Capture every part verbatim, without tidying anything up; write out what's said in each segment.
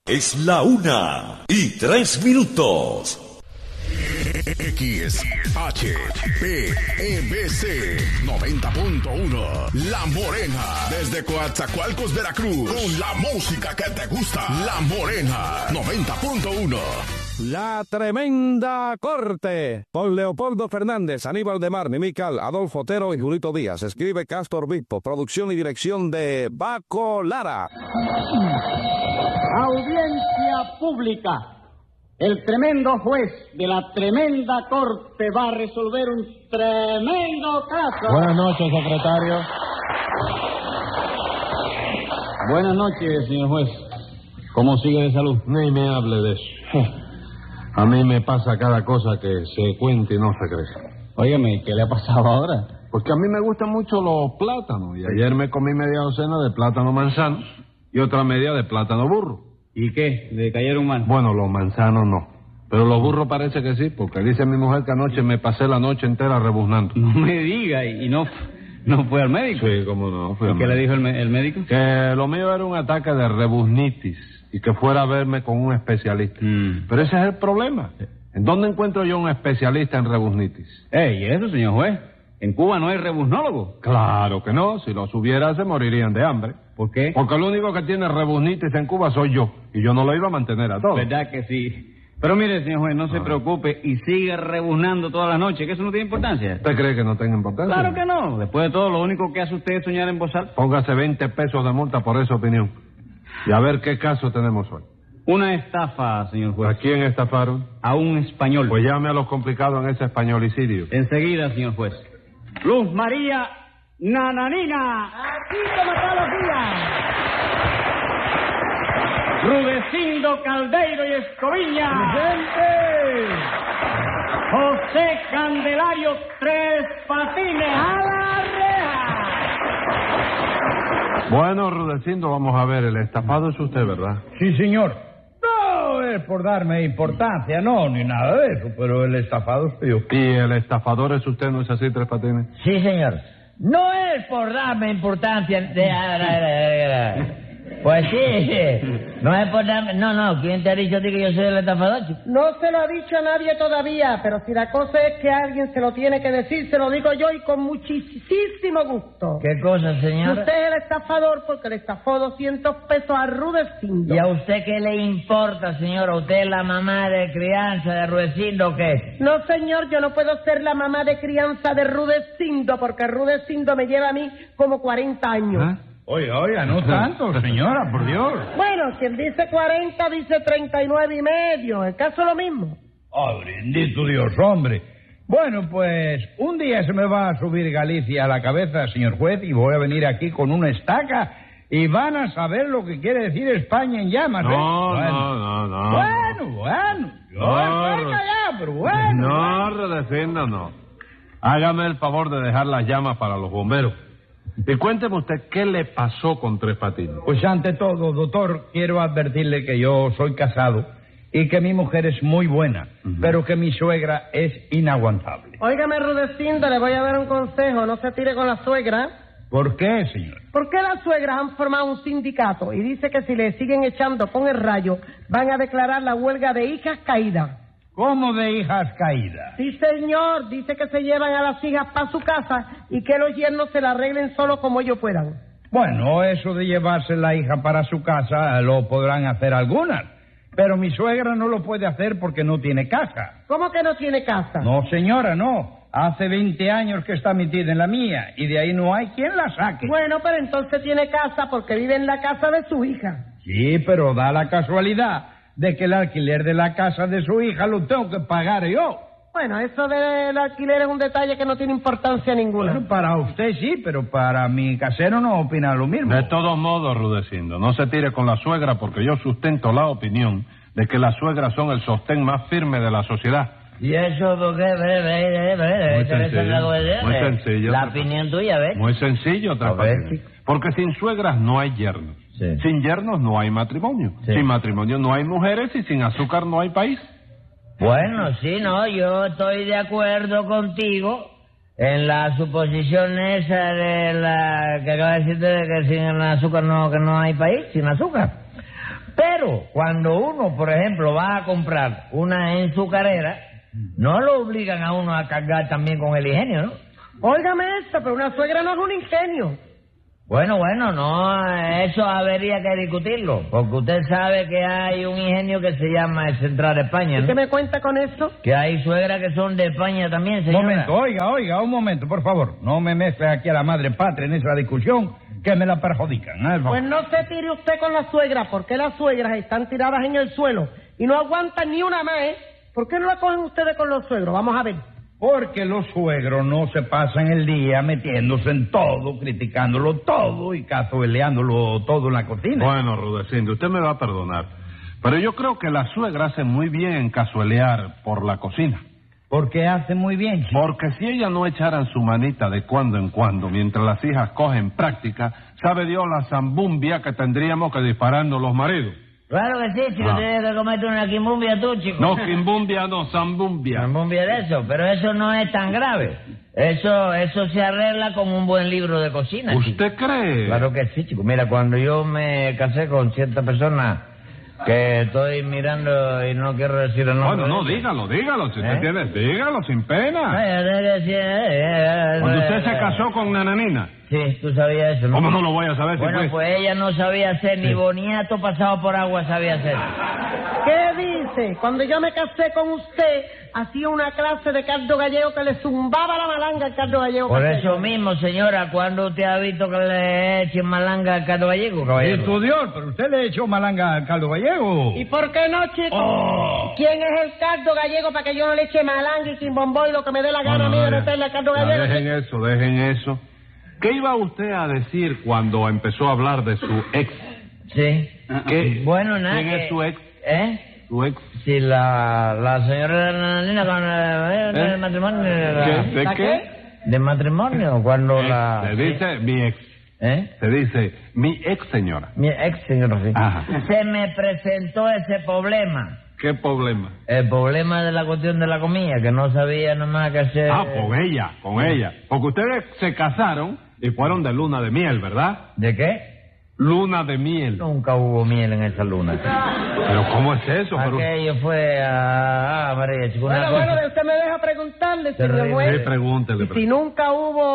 Es la una y tres minutos. X H P E B C noventa punto uno La Morena, desde Coatzacoalcos, Veracruz, con la música que te gusta. La Morena noventa punto uno. La Tremenda Corte, con Leopoldo Fernández, Aníbal de Mar, Mimical, Adolfo Otero y Julito Díaz. Escribe Castor Bispo, producción y dirección de Baco Lara. Audiencia pública. El tremendo juez de la tremenda corte va a resolver un tremendo caso. Buenas noches, secretario. Buenas noches, señor juez. ¿Cómo sigue de salud? Ni me hable de eso. A mí me pasa cada cosa que se cuenta y no se cree. Óigame, ¿qué le ha pasado ahora? Porque a mí me gustan mucho los plátanos. Y ayer me comí media docena de plátano manzano y otra media de plátano burro. ¿Y qué? ¿Le cayeron mal? Bueno, los manzanos no. Pero los burros parece que sí, porque dice mi mujer que anoche me pasé la noche entera rebuznando. No me diga, ¿y no, no fue al médico? Sí, cómo no. Fui ¿Y al qué médico. le dijo el, el médico? Que lo mío era un ataque de rebuznitis y que fuera a verme con un especialista. Mm. Pero ese es el problema. ¿En dónde encuentro yo un especialista en rebuznitis? Eh, ¿y eso, señor juez? ¿En Cuba no hay rebuznólogo? Claro que no. Si los hubiera, se morirían de hambre. ¿Por qué? Porque el único que tiene rebuznitis en Cuba soy yo. Y yo no lo iba a mantener a todos. ¿Verdad que sí? Pero mire, señor juez, no se preocupe y sigue rebuznando toda la noche, que eso no tiene importancia. ¿Usted cree que no tenga importancia? Claro que no. Después de todo, lo único que hace usted es soñar en voz alta. Póngase veinte pesos de multa por esa opinión. Y a ver qué caso tenemos hoy. Una estafa, señor ¿A juez. quién estafaron? A un español. Pues llame a los complicados en ese españolicidio. Enseguida, señor juez. Luz María Nananina. Aquí como todos los días. Rudecindo Caldeiro y Escoviña. ¡Presente! José Candelario Tres Patines. ¡A la reja! Bueno, Rudecindo, vamos a ver. El estafado es usted, ¿verdad? Sí, señor. No es por darme importancia, no, ni nada de eso, pero el estafado soy yo. ¿Y el estafador es usted, no es así, Tres Patines? Sí, señor. No es por darme importancia. De... Pues sí, no es por darme... No, no, ¿quién te ha dicho a ti que yo soy el estafador? No se lo ha dicho a nadie todavía, pero si la cosa es que alguien se lo tiene que decir, se lo digo yo y con muchísimo gusto. ¿Qué cosa, señor? Usted es el estafador porque le estafó doscientos pesos a Rudecindo. ¿Y a usted qué le importa, señor? ¿A usted es la mamá de crianza de Rudecindo o qué? No, señor, yo no puedo ser la mamá de crianza de Rudecindo porque Rudecindo me lleva a mí como cuarenta años. ¿Ah? Oiga, oiga, no tanto, señora, por Dios. Bueno, quien dice cuarenta dice treinta y nueve y medio. El caso es lo mismo. Oh, bendito Dios, hombre. Bueno, pues un día se me va a subir Galicia a la cabeza, señor juez, y voy a venir aquí con una estaca y van a saber lo que quiere decir España en llamas, ¿eh? No, bueno. no, no, no. Bueno, bueno. Yo No, estoy callado, pero bueno. No, Rudecindo, no. Hágame el favor de dejar las llamas para los bomberos. Y cuénteme usted, ¿qué le pasó con Tres Patines? Pues ante todo, doctor, quiero advertirle que yo soy casado y que mi mujer es muy buena, uh-huh. pero que mi suegra es inaguantable. Óigame, Rudecindo, le voy a dar un consejo. No se tire con la suegra. ¿Por qué, señor? Porque las suegras han formado un sindicato y dice que si le siguen echando con el rayo, van a declarar la huelga de hijas caídas. ¿Cómo de hijas caídas? Sí, señor. Dice que se llevan a las hijas para su casa y que los yernos se la arreglen solo como ellos puedan. Bueno, eso de llevarse la hija para su casa lo podrán hacer algunas, pero mi suegra no lo puede hacer porque no tiene casa. ¿Cómo que no tiene casa? No, señora, no. Hace veinte años que está metida en la mía y de ahí no hay quien la saque. Bueno, pero entonces tiene casa porque vive en la casa de su hija. Sí, pero da la casualidad de que el alquiler de la casa de su hija lo tengo que pagar yo. Bueno, eso del alquiler es un detalle que no tiene importancia ninguna. Bueno, para usted sí, pero para mi casero no opina lo mismo. De todos modos, Rudecindo, no se tire con la suegra porque yo sustento la opinión de que las suegras son el sostén más firme de la sociedad. ¿Y eso por qué? Muy sencillo, muy sencillo. La opinión tuya, ¿ves? Muy sencillo, Tres Patines. Porque sin suegras no hay yernos. Sí. Sin yernos no hay matrimonio. Sí. Sin matrimonio no hay mujeres y sin azúcar no hay país. Bueno, sí, no, yo estoy de acuerdo contigo en la suposición esa de la que acaba de decirte de que sin azúcar no, que no hay país, sin azúcar. Pero cuando uno, por ejemplo, va a comprar una azucarera, no lo obligan a uno a cargar también con el ingenio, ¿no? Óigame esto, pero una suegra no es un ingenio. Bueno, bueno, no, eso habría que discutirlo, porque usted sabe que hay un ingenio que se llama el Central España, ¿Y ¿no? qué me cuenta con eso? Que hay suegras que son de España también, Un señora. momento, oiga, oiga, un momento, por favor. No me mezcle aquí a la madre patria en esa discusión que me la perjudican. ¿eh? Pues no se tire usted con la suegra, porque las suegras están tiradas en el suelo y no aguantan ni una más, ¿eh? ¿Por qué no la cogen ustedes con los suegros? Vamos a ver. Porque los suegros no se pasan el día metiéndose en todo, criticándolo todo y cazueleándolo todo en la cocina. Bueno, Rudecindo, usted me va a perdonar, pero yo creo que la suegra hace muy bien en cazuelear por la cocina. Porque hace muy bien, chico. Porque si ella no echaran su manita de cuando en cuando, mientras las hijas cogen práctica, sabe Dios la zambumbia que tendríamos que dispararnos los maridos. Claro que sí, chico, Ah. tienes que comerte una quimbumbia tú, chico. No, quimbumbia, no, zambumbia. Quimbumbia de eso, pero eso no es tan grave. Eso eso se arregla con un buen libro de cocina, chico. ¿Usted cree? Claro que sí, chico. Mira, cuando yo me casé con cierta persona que estoy mirando y no quiero decir el nombre. Bueno, no, de ella. dígalo, dígalo, si ¿Eh? usted tiene, dígalo sin pena. Ay, yo tengo que decir, eh, eh, Cuando eh, usted se eh, casó con Nananina, Sí, tú sabías eso, ¿no? ¿cómo no lo voy a saber si Bueno, fue? pues ella no sabía hacer, ni Sí. boniato pasado por agua sabía hacer. ¿Qué dice? Cuando yo me casé con usted, hacía una clase de caldo gallego que le zumbaba la malanga al caldo gallego. Por casero. eso mismo, señora, ¿cuándo usted ha visto que le echen malanga al caldo gallego, caballero? Estudió, pero usted le echó malanga al caldo gallego. ¿Y por qué no, chicos? Oh. ¿Quién es el caldo gallego para que yo no le eche malanga y quimbombo y lo que me dé la gana a mí de ya. meterle al caldo Ya, gallego? dejen eso, dejen eso. ¿Qué iba usted a decir cuando empezó a hablar de su ex? Sí. ¿Qué? Bueno, nada. ¿Quién que- es su ex? ¿Eh? ¿Su ex? Si la, la señora Nananina con eh, ¿Eh? el matrimonio. ¿Qué? la- ¿De ¿La qué? ¿De matrimonio? Cuando Ex. la. Se dice mi ex. ¿Eh? Se dice mi ex señora. Mi ex señora, sí. Ajá. Se me presentó ese problema. ¿Qué problema? El problema de la cuestión de la comida, que no sabía nomás qué hacer. Ah, con ella, con ella. Porque ustedes se casaron y fueron de luna de miel, ¿verdad? ¿De qué? Luna de miel. Nunca hubo miel en esa luna. Pero ¿cómo es eso? Pero... Aquello fue a... Ah, María, chico, una Bueno, cosa... bueno, usted me deja preguntarle, Terrible. señor juez. Sí, pregúntele. Y si nunca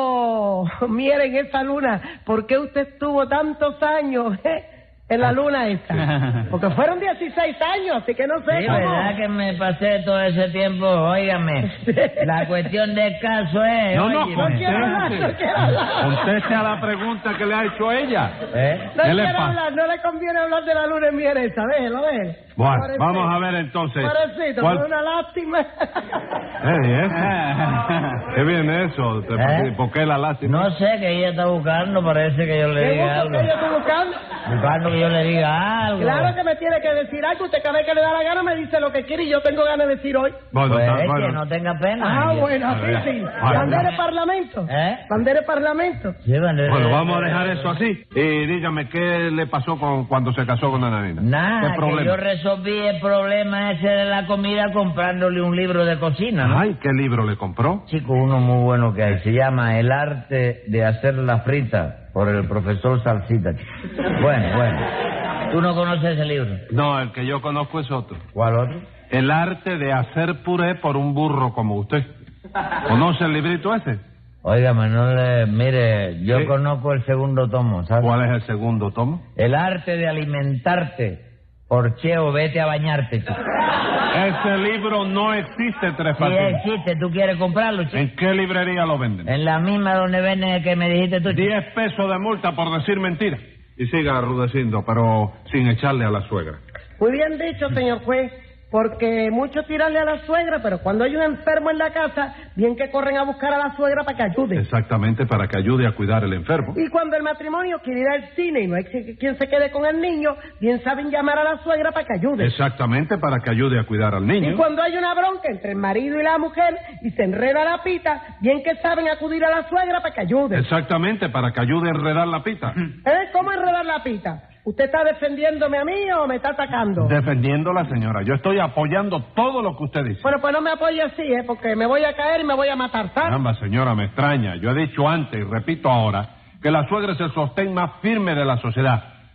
hubo miel en esa luna, ¿por qué usted estuvo tantos años eh, en la luna esa? Porque fueron dieciséis años, así que no sé Sí, cómo. verdad que me pasé todo ese tiempo, óigame. La cuestión del caso es... No, no, óyeme. No quiero hablar, no quiero hablar. Conteste a la pregunta que le ha hecho ella. ¿Eh? No ¿Qué le quiero pasa? hablar, no le conviene hablar de la luna en miel esa, déjelo, déjelo. Bueno, Pobrecito. vamos a ver entonces. Pobrecito, ¿Cuál- fue una lástima. Eh, ¿eso? ¿Qué viene eso? ¿Te- ¿Eh? ¿Por qué la lástima? No sé, que ella está buscando, parece que yo le ¿Qué diga gusto algo. que yo estoy buscando? Buscando que yo le diga algo. Claro que me tiene que decir algo. Usted cada vez que le da la gana me dice lo que quiere y yo tengo ganas de decir hoy. Bueno, Pues está- que bueno. no tenga pena. Ah, Yo- bueno, A así ver. sí. Ay, Bandera no. parlamento. ¿Eh? Bandera parlamento. Sí, bueno, Bueno, eh, vamos a eh, dejar eh, eso así. Y dígame, ¿qué le pasó con cuando se casó con Nananina? Nada, ¿Qué que problema? yo resolví el problema ese de la comida comprándole un libro de cocina, ¿no? Ay, ¿qué libro le compró? Chico, uno muy bueno que hay. Se llama El arte de hacer la frita por el profesor Salsita. Bueno, bueno. ¿Tú no conoces ese libro? No, el que yo conozco es otro. ¿Cuál otro? El arte de hacer puré por un burro como usted. ¿Conoce el librito ese? Óigame, no le... Mire, yo ¿Sí? conozco el segundo tomo, ¿sabes? ¿Cuál es el segundo tomo? El arte de alimentarte. Porcheo, vete a bañarte, chico. Ese libro no existe, Tres Si Patines. existe, ¿tú quieres comprarlo, chico? ¿En qué librería lo venden? En la misma donde venden el que me dijiste tú, chico. Diez pesos de multa por decir mentira. Y siga rudeciendo, pero sin echarle a la suegra. Muy bien dicho, señor juez. Porque mucho tirarle a la suegra, pero cuando hay un enfermo en la casa, bien que corren a buscar a la suegra para que ayude. Exactamente, para que ayude a cuidar el enfermo. Y cuando el matrimonio quiere ir al cine y no hay que- quien se quede con el niño, bien saben llamar a la suegra para que ayude. Exactamente, para que ayude a cuidar al Y niño. cuando hay una bronca entre el marido y la mujer y se enreda la pita, bien que saben acudir a la suegra para que ayude. Exactamente, para que ayude a enredar la pita. ¿Eh? ¿Cómo enredar la pita? ¿Usted está defendiéndome a mí o me está atacando? Defendiéndola, señora. Yo estoy apoyando todo lo que usted dice. Bueno, pues no me apoye así, ¿eh? Porque me voy a caer y me voy a matar, ¿sabes? Caramba, señora, me extraña. Yo he dicho antes y repito ahora que la suegra es el sostén más firme de la sociedad.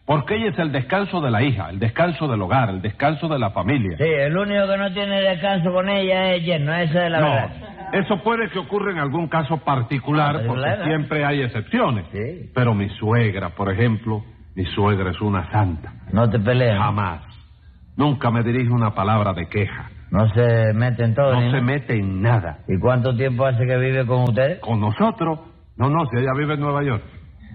Porque ella es el descanso de la hija, el descanso del hogar, el descanso de la familia. Sí, el único que no tiene descanso con ella es Yerno, esa es la no, verdad. eso puede que ocurra en algún caso particular, Ah, porque claro. siempre hay excepciones. Sí. Pero mi suegra, por ejemplo, mi suegra es una santa. No te peleas. Jamás. Nunca me dirige una palabra de queja. No se mete en todo. No ni se nada. mete en nada. ¿Y cuánto tiempo hace que vive con ustedes? Con nosotros, no, no, si ella vive en Nueva York.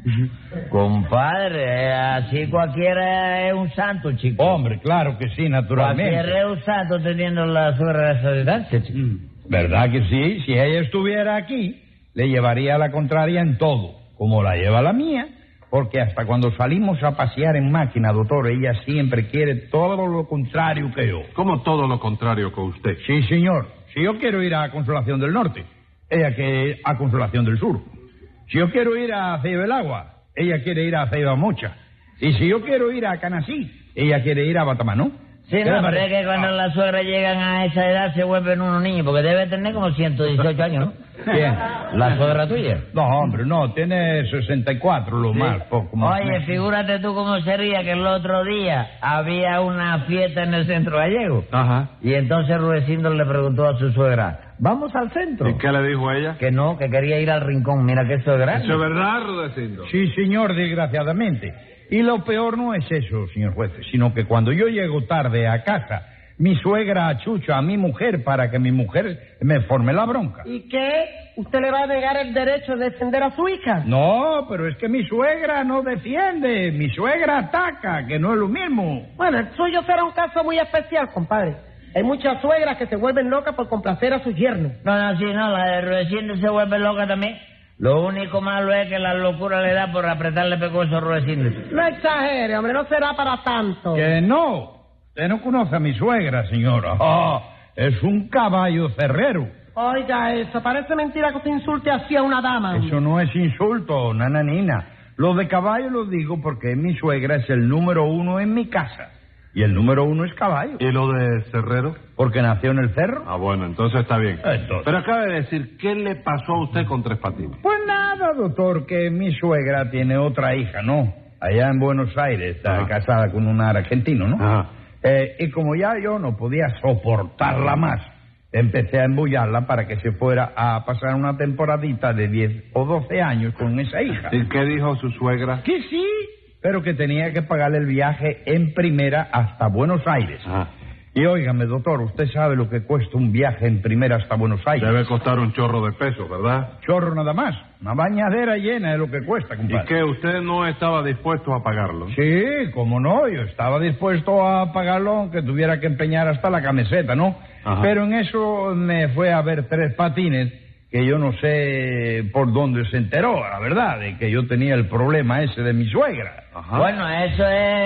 Compadre, así cualquiera es un santo, chico. Hombre, claro que sí, naturalmente. Cualquiera es un santo teniendo la suegra de esa distancia, chico. ¿Verdad que sí? Si ella estuviera aquí, le llevaría la contraria en todo, como la lleva la mía. Porque hasta cuando salimos a pasear en máquina, doctor, ella siempre quiere todo lo contrario que yo. Como todo lo contrario que usted. Sí, señor. Si yo quiero ir a Consolación del Norte, ella quiere ir a Consolación del Sur. Si yo quiero ir a Ceiba del Agua, ella quiere ir a Ceiba Mocha. Y si yo quiero ir a Canasí, ella quiere ir a Batamanó. Sí, ¿Qué no, le pero parece? es que cuando Ah. las suegras llegan a esa edad se vuelven unos niños, porque debe tener como ciento dieciocho años, ¿no? ¿Quién? La suegra tuya. No, hombre, no, tiene sesenta y cuatro, lo Sí. más, poco más. Oye, figúrate tú cómo sería que el otro día había una fiesta en el centro gallego. Ajá. Y entonces Rudecindo le preguntó a su suegra, ¿vamos al centro? ¿Y qué le dijo ella? Que no, que quería ir al rincón. Mira que eso es grande. ¿Eso es verdad, Rudecindo? Sí, señor, desgraciadamente. Y lo peor no es eso, señor juez, sino que cuando yo llego tarde a casa, mi suegra achucha a mi mujer para que mi mujer me forme la bronca. ¿Y qué? ¿Usted le va a negar el derecho de defender a su hija? No, pero es que mi suegra no defiende, mi suegra ataca, que no es lo mismo. Bueno, el suyo será un caso muy especial, compadre. Hay muchas suegras que se vuelven locas por complacer a sus yernos. No, no, sí, no, la de Rudecindo se vuelve loca también. Lo único malo es que la locura le da por apretarle pecoso a Rudecindo. No exagere, hombre, no será para tanto. Que no, usted no conoce a mi suegra, señora. Ah, es un caballo cerrero. Oiga, eso parece mentira que usted insulte así a una dama. Eso no es insulto, nananina. Lo de caballo lo digo porque mi suegra es el número uno en mi casa. Y el número uno es caballo. ¿Y lo de Cerrero? Porque nació en el cerro. Ah, bueno, entonces está bien. Entonces. Pero acaba de decir, ¿qué le pasó a usted con Tres Patines? Pues nada, doctor, que mi suegra tiene otra hija, ¿no? Allá en Buenos Aires, está Ajá. casada con un argentino, ¿no? Ajá. Eh, y como ya yo no podía soportarla más, empecé a embullarla para que se fuera a pasar una temporadita de diez o doce años con esa hija. ¿Y qué dijo su suegra? Que sí, pero que tenía que pagarle el viaje en primera hasta Buenos Aires. Ajá. Y óigame, doctor, usted sabe lo que cuesta un viaje en primera hasta Buenos Aires. Debe costar un chorro de pesos, ¿verdad? Chorro nada más. Una bañadera llena de lo que cuesta, ¿Y compadre. que usted no estaba dispuesto a pagarlo? Sí, cómo no, yo estaba dispuesto a pagarlo aunque tuviera que empeñar hasta la camiseta, ¿no? Ajá. Pero en eso me fue a ver Tres Patines, que yo no sé por dónde se enteró, la verdad, de que yo tenía el problema ese de mi suegra. Ajá. Bueno, eso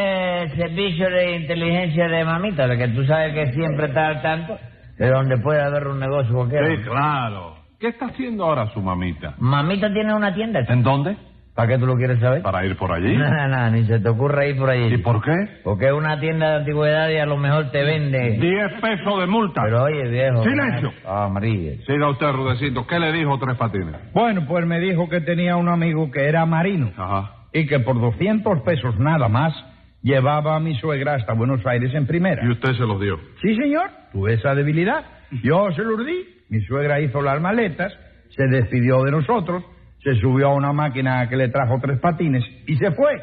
es servicio de inteligencia de mamita, de que tú sabes que siempre está al tanto de donde puede haber un negocio cualquiera. Sí, claro. ¿Qué está haciendo ahora su mamita? Mamita tiene una tienda. ¿En dónde? ¿Para qué tú lo quieres saber? ¿Para ir por allí? Nada, nada, ni se te ocurra ir por allí. ¿Y por qué? Porque es una tienda de antigüedad y a lo mejor te vende. Diez pesos de multa. Pero oye, viejo. ¡Silencio! Ah, María. Siga usted, Rudecindo. ¿Qué le dijo Tres Patines? Bueno, pues me dijo que tenía un amigo que era marino Ajá. y que por doscientos pesos nada más llevaba a mi suegra hasta Buenos Aires en primera. ¿Y usted se los dio? Sí, señor, tuve esa debilidad. Yo se los di, mi suegra hizo las maletas, se despidió de nosotros, se subió a una máquina que le trajo Tres Patines y se fue.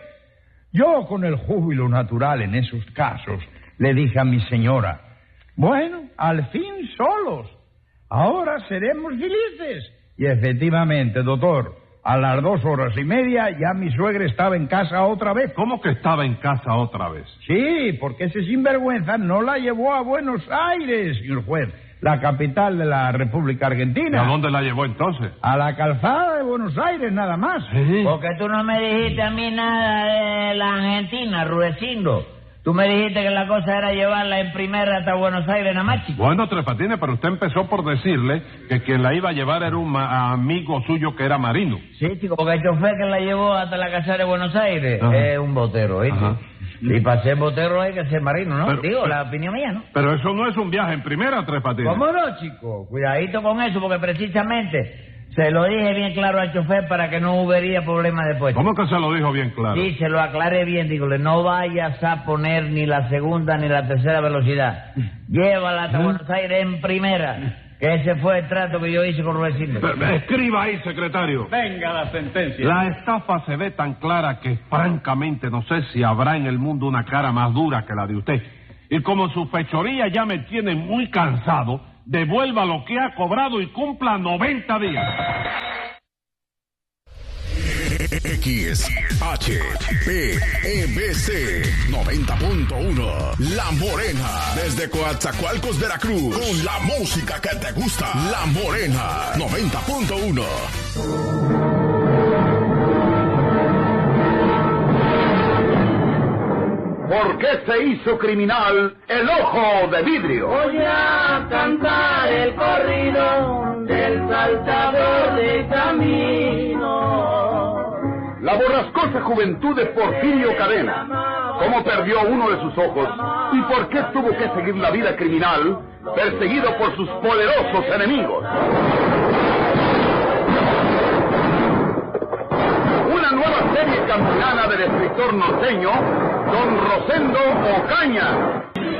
Yo, con el júbilo natural en esos casos, le dije a mi señora, bueno, al fin solos, ahora seremos felices. Y efectivamente, doctor, a las dos horas y media ya mi suegra estaba en casa otra vez. ¿Cómo que estaba en casa otra vez? Sí, porque ese sinvergüenza no la llevó a Buenos Aires, señor juez, la capital de la República ¿Y Argentina. a dónde la llevó entonces? A la calzada de Buenos Aires, nada más. Porque tú no me dijiste a mí nada de la Argentina, Rudecindo. Tú me dijiste que la cosa era llevarla en primera hasta Buenos Aires, nada más, chico. Bueno, Tres Patines, pero usted empezó por decirle que quien la iba a llevar era un ma- amigo suyo que era marino. Sí, chico, porque el chofer que la llevó hasta la casa de Buenos Aires Ajá. es un botero, ¿viste? Ajá. Y para ser botero hay que ser marino, ¿no? Pero- Digo, pero- la opinión mía, ¿no? Pero eso no es un viaje en primera, Tres Patines. ¿Cómo no, chico? Cuidadito con eso, porque precisamente Se lo dije bien claro al chofer para que no hubiera problema después. ¿Cómo que se lo dijo bien claro? Sí, se lo aclaré bien. Dígole, no vayas a poner ni la segunda ni la tercera velocidad. Llévala hasta Buenos Aires en primera. Que ese fue el trato que yo hice con Rudecindo. Escriba ahí, secretario. Venga la sentencia. La estafa se ve tan clara que, francamente, no sé si habrá en el mundo una cara más dura que la de usted. Y como su fechoría ya me tiene muy cansado, devuelva lo que ha cobrado y cumpla noventa días. X, H, P, E B C noventa punto uno. La Morena. Desde Coatzacoalcos, Veracruz. Con la música que te gusta. La Morena. noventa punto uno. ¿Por qué se hizo criminal el ojo de vidrio? Voy a cantar el corrido del saltador de camino. La borrascosa juventud de Porfirio Cadena. ¿Cómo perdió uno de sus ojos? ¿Y por qué tuvo que seguir la vida criminal, perseguido por sus poderosos enemigos? Una nueva serie campilana del escritor norteño, don Rosendo Ocaña.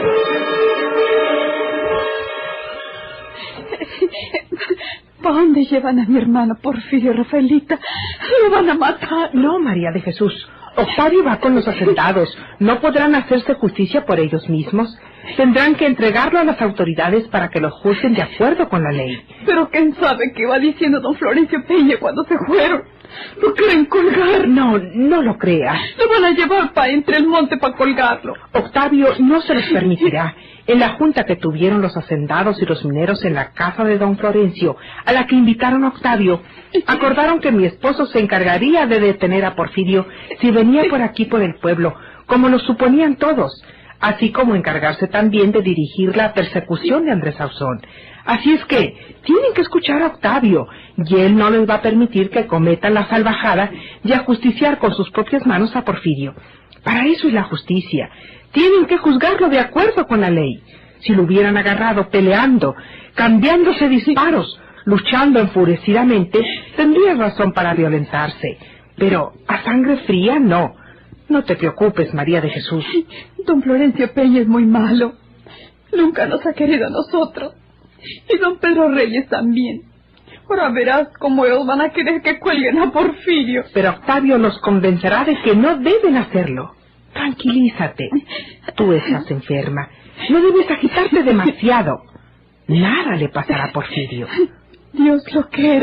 ¿Para dónde llevan a mi hermano Porfirio, Rafaelita? ¡Lo van a matar! No, María de Jesús. Octavio va con los hacendados. No podrán hacerse justicia por ellos mismos. Tendrán que entregarlo a las autoridades para que lo juzguen de acuerdo con la ley. Pero quién sabe qué va diciendo don Florencio Peña cuando se fueron. ¿Lo quieren colgar? No, no lo creas. Lo van a llevar para entre el monte para colgarlo. Octavio no se los permitirá. En la junta que tuvieron los hacendados y los mineros en la casa de don Florencio, a la que invitaron a Octavio, acordaron que mi esposo se encargaría de detener a Porfirio si venía por aquí por el pueblo, como lo suponían todos, así como encargarse también de dirigir la persecución de Andrés Ausón. Así es que tienen que escuchar a Octavio, y él no les va a permitir que cometan la salvajada y ajusticiar con sus propias manos a Porfirio. Para eso es la justicia. Tienen que juzgarlo de acuerdo con la ley. Si lo hubieran agarrado peleando, cambiándose disparos, luchando enfurecidamente, tendría razón para violentarse. Pero a sangre fría, no. No te preocupes, María de Jesús. Don Florencio Peña es muy malo. Nunca nos ha querido a nosotros. Y don Pedro Reyes también. Ahora verás cómo ellos van a querer que cuelguen a Porfirio. Pero Octavio los convencerá de que no deben hacerlo. Tranquilízate. Tú estás enferma. No debes agitarte demasiado. Nada le pasará a Porfirio. Dios lo quiera.